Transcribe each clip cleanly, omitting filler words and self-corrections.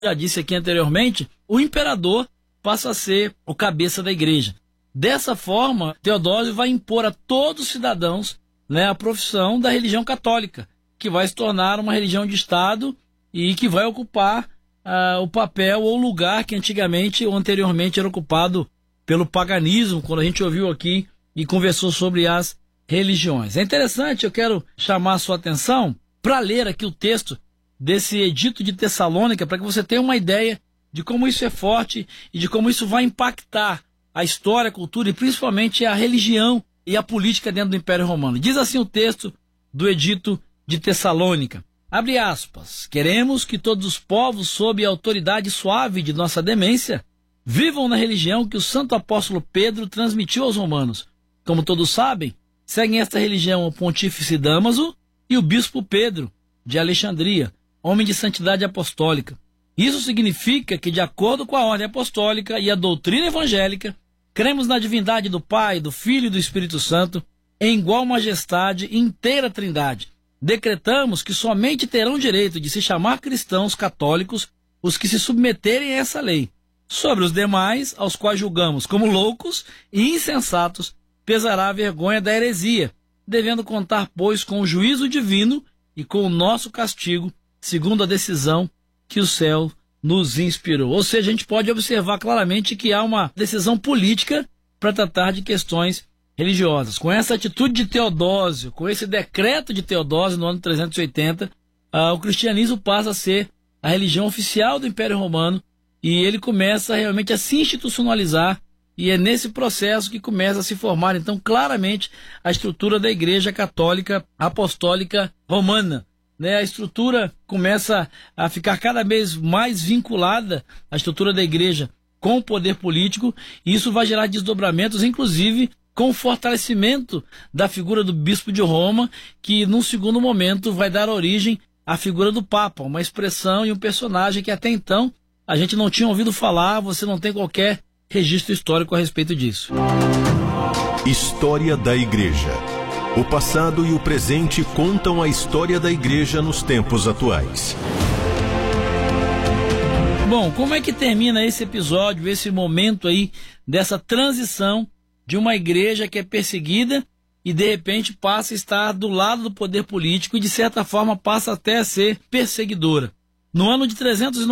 já disse aqui anteriormente, o imperador passa a ser o cabeça da igreja. Dessa forma, Teodósio vai impor a todos os cidadãos, né, a profissão da religião católica, que vai se tornar uma religião de Estado e que vai ocupar o papel ou lugar que antigamente ou anteriormente era ocupado pelo paganismo, quando a gente ouviu aqui e conversou sobre as religiões. É interessante, eu quero chamar a sua atenção para ler aqui o texto desse Edito de Tessalônica, para que você tenha uma ideia de como isso é forte e de como isso vai impactar a história, a cultura e principalmente a religião e a política dentro do Império Romano. Diz assim o texto do Edito de Tessalônica. Abre aspas. Queremos que todos os povos, sob a autoridade suave de nossa demência, vivam na religião que o santo apóstolo Pedro transmitiu aos romanos. Como todos sabem, seguem esta religião o pontífice Damaso e o bispo Pedro, de Alexandria, homem de santidade apostólica. Isso significa que, de acordo com a ordem apostólica e a doutrina evangélica, cremos na divindade do Pai, do Filho e do Espírito Santo, em igual majestade e inteira trindade. Decretamos que somente terão direito de se chamar cristãos católicos os que se submeterem a essa lei. Sobre os demais, aos quais julgamos como loucos e insensatos, pesará a vergonha da heresia, devendo contar, pois, com o juízo divino e com o nosso castigo, segundo a decisão que o céu nos inspirou. Ou seja, a gente pode observar claramente que há uma decisão política para tratar de questões religiosas. Com essa atitude de Teodósio, com esse decreto de Teodósio no ano 380, o cristianismo passa a ser a religião oficial do Império Romano e ele começa realmente a se institucionalizar, e é nesse processo que começa a se formar então claramente a estrutura da Igreja Católica Apostólica Romana. A estrutura começa a ficar cada vez mais vinculada, a estrutura da igreja, com o poder político, e isso vai gerar desdobramentos, inclusive com o fortalecimento da figura do bispo de Roma, que num segundo momento vai dar origem à figura do Papa, uma expressão e um personagem que até então a gente não tinha ouvido falar, você não tem qualquer registro histórico a respeito disso. História da Igreja. O passado e o presente contam a história da igreja nos tempos atuais. Bom, como é que termina esse episódio, esse momento aí dessa transição de uma igreja que é perseguida e de repente passa a estar do lado do poder político e de certa forma passa até a ser perseguidora? No ano de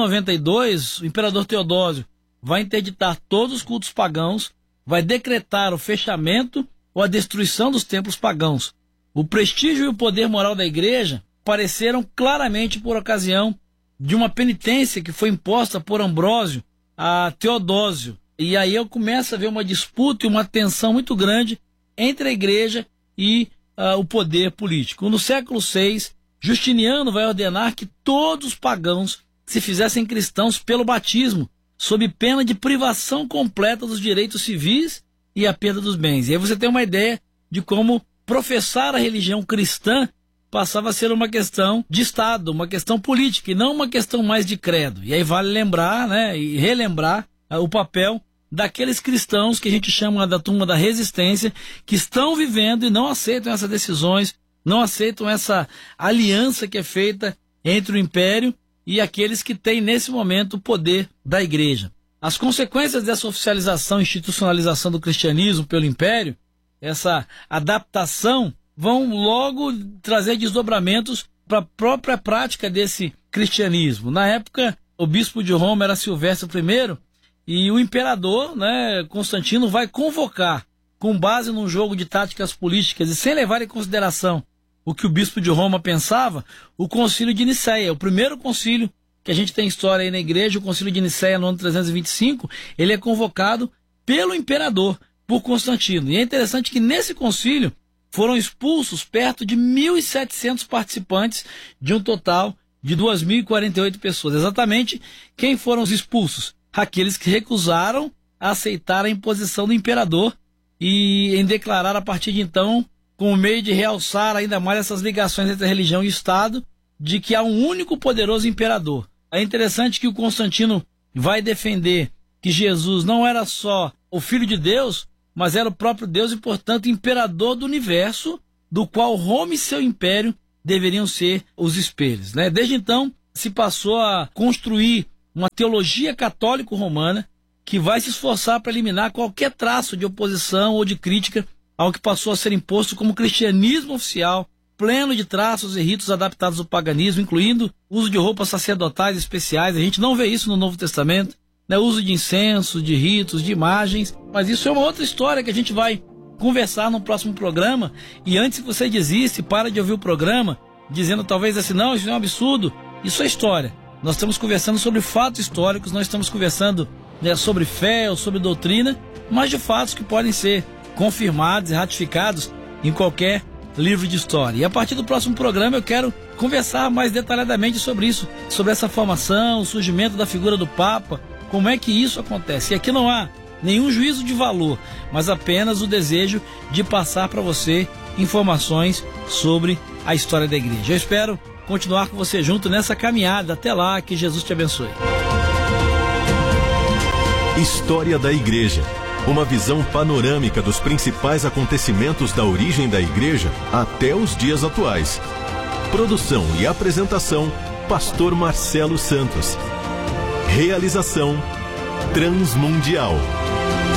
392, o imperador Teodósio vai interditar todos os cultos pagãos, vai decretar o fechamento ou a destruição dos templos pagãos. O prestígio e o poder moral da igreja apareceram claramente por ocasião de uma penitência que foi imposta por Ambrósio a Teodósio. E aí eu começo a ver uma disputa e uma tensão muito grande entre a igreja e o poder político. No século VI, Justiniano vai ordenar que todos os pagãos se fizessem cristãos pelo batismo, sob pena de privação completa dos direitos civis e a perda dos bens. E aí você tem uma ideia de como professar a religião cristã passava a ser uma questão de Estado, uma questão política e não uma questão mais de credo. E aí vale lembrar, e relembrar o papel daqueles cristãos que a gente chama da turma da resistência, que estão vivendo e não aceitam essas decisões, não aceitam essa aliança que é feita entre o Império e aqueles que têm nesse momento o poder da igreja. As consequências dessa oficialização e institucionalização do cristianismo pelo Império, essa adaptação, vão logo trazer desdobramentos para a própria prática desse cristianismo. Na época, o bispo de Roma era Silvestre I e o imperador, Constantino, vai convocar, com base num jogo de táticas políticas e sem levar em consideração o que o bispo de Roma pensava, o concílio de Nicéia, o primeiro concílio que a gente tem história aí na igreja, o concílio de Nicéia no ano 325, ele é convocado pelo imperador, por Constantino. E é interessante que nesse concílio foram expulsos perto de 1.700 participantes de um total de 2.048 pessoas. Exatamente quem foram os expulsos? Aqueles que recusaram a aceitar a imposição do imperador e em declarar a partir de então, com o meio de realçar ainda mais essas ligações entre a religião e o Estado, de que há um único poderoso imperador. É interessante que o Constantino vai defender que Jesus não era só o Filho de Deus, mas era o próprio Deus e, portanto, imperador do universo, do qual Roma e seu império deveriam ser os espelhos. Desde então, se passou a construir uma teologia católico-romana que vai se esforçar para eliminar qualquer traço de oposição ou de crítica ao que passou a ser imposto como cristianismo oficial, pleno de traços e ritos adaptados ao paganismo, incluindo o uso de roupas sacerdotais especiais. A gente não vê isso no Novo Testamento, né? Uso de incenso, de ritos, de imagens, mas isso é uma outra história que a gente vai conversar no próximo programa. E antes que você desista e para de ouvir o programa, dizendo talvez assim, não, isso é um absurdo, isso é história. Nós estamos conversando sobre fatos históricos, nós estamos conversando, né, sobre fé ou sobre doutrina, mas de fatos que podem ser confirmados e ratificados em qualquer livro de história. E a partir do próximo programa eu quero conversar mais detalhadamente sobre isso, sobre essa formação, o surgimento da figura do Papa, como é que isso acontece. E aqui não há nenhum juízo de valor, mas apenas o desejo de passar para você informações sobre a história da igreja. Eu espero continuar com você junto nessa caminhada. Até lá, que Jesus te abençoe. História da Igreja. Uma visão panorâmica dos principais acontecimentos da origem da igreja até os dias atuais. Produção e apresentação, Pastor Marcelo Santos. Realização Transmundial.